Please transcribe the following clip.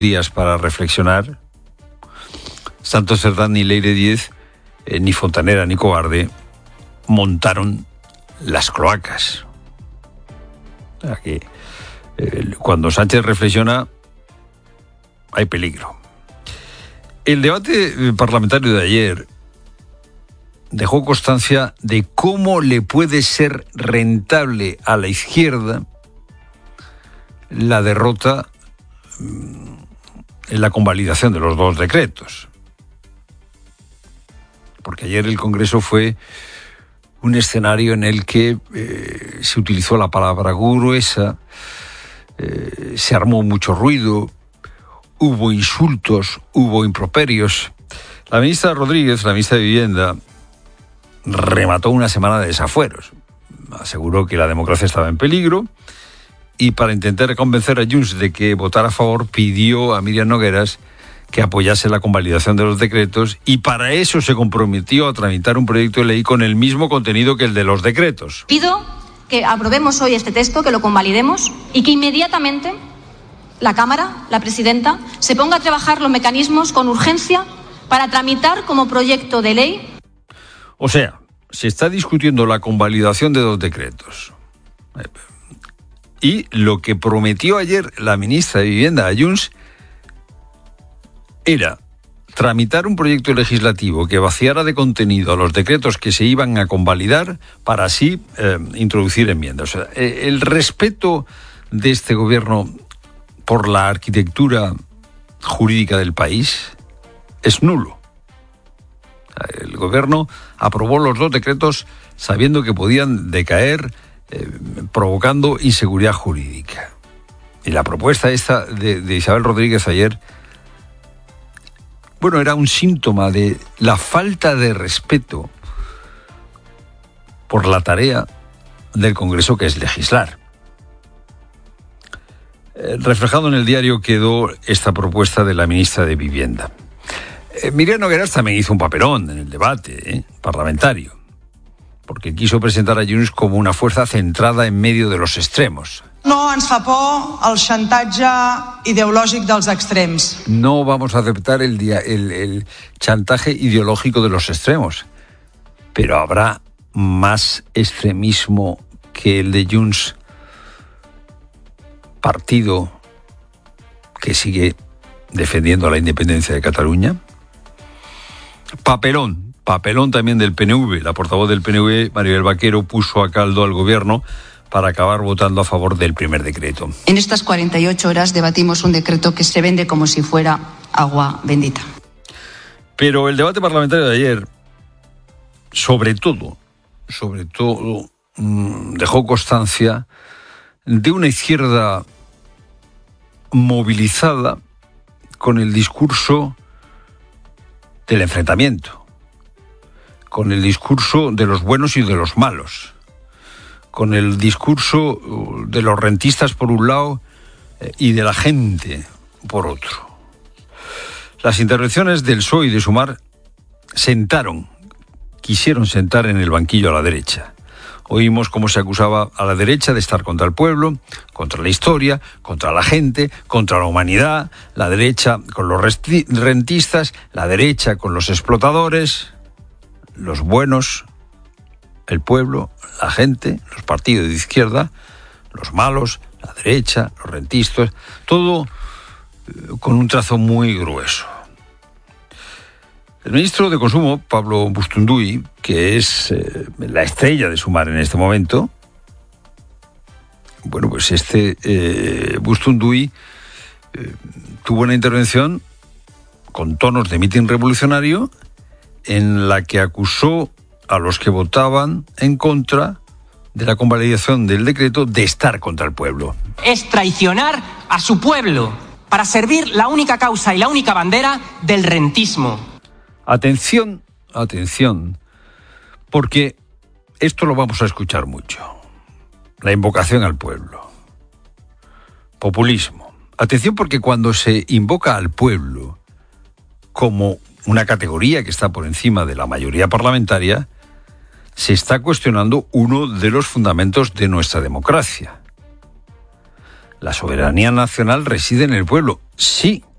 días para reflexionar. Santos Cerdán, ni Leire Díez, ni Fontanera, ni Cobarde montaron las cloacas. O sea que cuando Sánchez reflexiona, hay peligro. El debate parlamentario de ayer dejó constancia de cómo le puede ser rentable a la izquierda la derrota en la convalidación de los dos decretos. Porque ayer el Congreso fue un escenario en el que se utilizó la palabra gruesa, se armó mucho ruido, hubo insultos, hubo improperios. La ministra Rodríguez, la ministra de Vivienda, remató una semana de desafueros. Aseguró que la democracia estaba en peligro y, para intentar convencer a Junts de que votara a favor, pidió a Míriam Nogueras que apoyase la convalidación de los decretos, y para eso se comprometió a tramitar un proyecto de ley con el mismo contenido que el de los decretos. Pido que aprobemos hoy este texto, que lo convalidemos y que inmediatamente la Cámara, la presidenta, se ponga a trabajar los mecanismos con urgencia para tramitar como proyecto de ley. O sea, se está discutiendo la convalidación de dos decretos. Y lo que prometió ayer la ministra de Vivienda a Junts era tramitar un proyecto legislativo que vaciara de contenido a los decretos que se iban a convalidar para así introducir enmiendas. O sea, el respeto de este gobierno por la arquitectura jurídica del país es nulo. El gobierno aprobó los dos decretos sabiendo que podían decaer, provocando inseguridad jurídica. Y la propuesta esta de Isabel Rodríguez ayer, bueno, era un síntoma de la falta de respeto por la tarea del Congreso, que es legislar. Reflejado en el diario quedó esta propuesta de la ministra de Vivienda. Míriam Nogueras también hizo un papelón en el debate parlamentario, porque quiso presentar a Junts como una fuerza centrada en medio de los extremos. No ens fa por el xantatge ideològic dels extrems. No vamos a aceptar el chantaje ideológico de los extremos, pero habrá más extremismo que el de Junts, partido que sigue defendiendo la independencia de Cataluña. Papelón también del PNV. La portavoz del PNV, Maribel Vaquero, puso a caldo al gobierno para acabar votando a favor del primer decreto. En estas 48 horas debatimos un decreto que se vende como si fuera agua bendita. Pero el debate parlamentario de ayer, sobre todo, dejó constancia de una izquierda movilizada con el discurso del enfrentamiento, con el discurso de los buenos y de los malos, con el discurso de los rentistas por un lado y de la gente por otro. Las intervenciones del PSOE y de Sumar quisieron sentar en el banquillo a la derecha. Oímos cómo se acusaba a la derecha de estar contra el pueblo, contra la historia, contra la gente, contra la humanidad, la derecha con los rentistas, la derecha con los explotadores, los buenos, el pueblo, la gente, los partidos de izquierda, los malos, la derecha, los rentistas, todo con un trazo muy grueso. El ministro de Consumo, Pablo Bustunduy, que es la estrella de Sumar en este momento, bueno, pues Bustunduy tuvo una intervención con tonos de mitin revolucionario en la que acusó a los que votaban en contra de la convalidación del decreto de estar contra el pueblo. Es traicionar a su pueblo para servir la única causa y la única bandera del rentismo. Atención, porque esto lo vamos a escuchar mucho. La invocación al pueblo. Populismo. Atención, porque cuando se invoca al pueblo como una categoría que está por encima de la mayoría parlamentaria, se está cuestionando uno de los fundamentos de nuestra democracia. La soberanía nacional reside en el pueblo, sí,